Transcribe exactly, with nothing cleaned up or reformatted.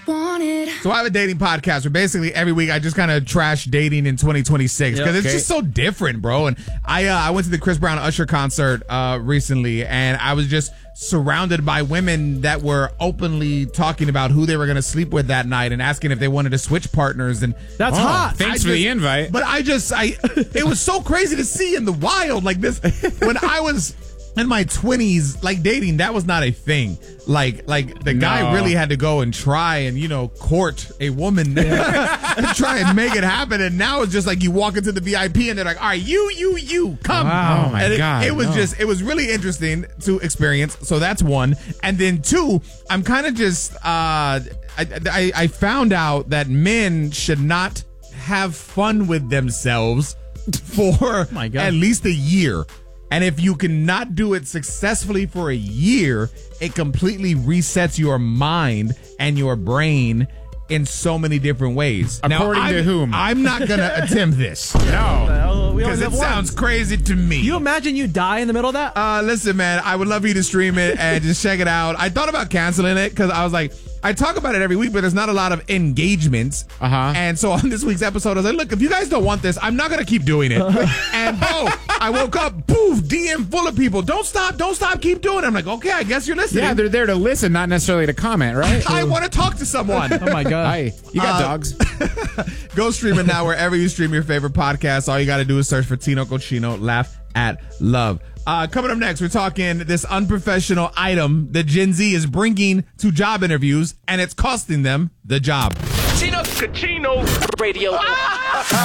wanted. So I have a dating podcast where basically every week I just kind of trash dating in twenty twenty-six because Yeah, it's okay. just so different, bro. And I uh, I went to the Chris Brown Usher concert uh, recently, and I was just surrounded by women that were openly talking about who they were going to sleep with that night and asking if they wanted to switch partners. And That's Oh, hot. I Thanks for the just- invite. But I just I it was so crazy to see in the wild like this when I was in my twenties, like dating, that was not a thing. Like, like the guy No. really had to go and try and, you know, court a woman and try and make it happen. And now it's just like you walk into the V I P and they're like, all right, you, you, you, come. Wow. Oh, my and it, God, It was no. just, it was really interesting to experience. So that's one. And then two, I'm kind of just, uh, I, I, I found out that men should not have fun with themselves for My God. at least a year. And if you cannot do it successfully for a year, it completely resets your mind and your brain in so many different ways. According now, to I'm- whom? I'm not going to attempt this. No. Well, we Because only it have one. sounds crazy to me. You imagine you die in the middle of that? Uh, listen, man, I would love for you to stream it and just check it out. I thought about canceling it because I was like, I talk about it every week, but there's not a lot of engagements. Uh-huh. And so on this week's episode, I was like, look, if you guys don't want this, I'm not going to keep doing it. And bro, I woke up, poof, D M full of people. Don't stop, don't stop, keep doing it. I'm like, okay, I guess you're listening. Yeah, they're there to listen, not necessarily to comment, right? I want to talk to someone. Oh my God. Hi. You got Uh, dogs. Go stream it now wherever you stream your favorite podcast. All you got to do is search for Tino Cochino, Laugh at Love. Uh, coming up next, we're talking this unprofessional item that Gen Z is bringing to job interviews, and it's costing them the job. Tino Cochino Radio.